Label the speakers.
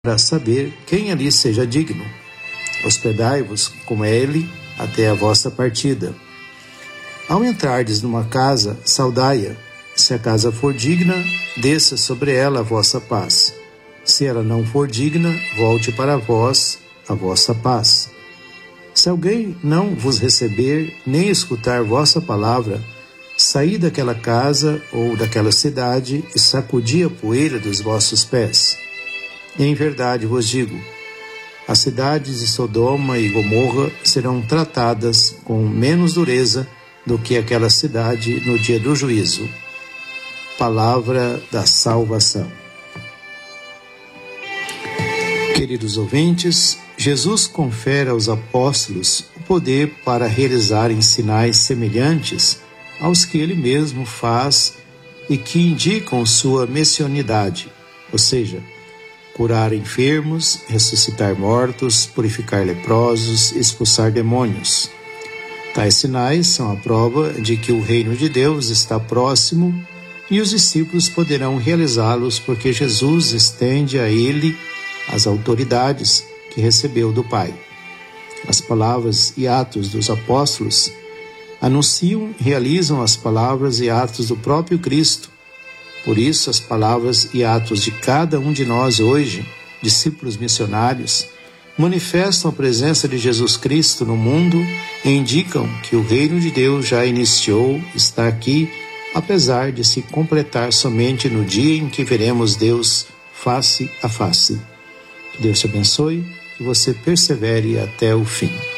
Speaker 1: para saber quem ali seja digno. Hospedai-vos com ele até a vossa partida. Ao entrardes numa casa, saudai-a. Se a casa for digna, desça sobre ela a vossa paz. Se ela não for digna, volte para vós a vossa paz. Se alguém não vos receber, nem escutar vossa palavra, saí daquela casa ou daquela cidade e sacudi a poeira dos vossos pés. Em verdade vos digo, as cidades de Sodoma e Gomorra serão tratadas com menos dureza do que aquela cidade no dia do juízo. Palavra da salvação. Queridos ouvintes, Jesus confere aos apóstolos o poder para realizarem sinais semelhantes aos que ele mesmo faz e que indicam sua missionidade, ou seja, curar enfermos, ressuscitar mortos, purificar leprosos, expulsar demônios. Tais sinais são a prova de que o reino de Deus está próximo e os discípulos poderão realizá-los porque Jesus estende a ele as autoridades que recebeu do Pai. As palavras e atos dos apóstolos anunciam e realizam as palavras e atos do próprio Cristo. Por isso, as palavras e atos de cada um de nós hoje, discípulos missionários, manifestam a presença de Jesus Cristo no mundo e indicam que o reino de Deus já iniciou, está aqui, apesar de se completar somente no dia em que veremos Deus face a face. Que Deus te abençoe, que você persevere até o fim.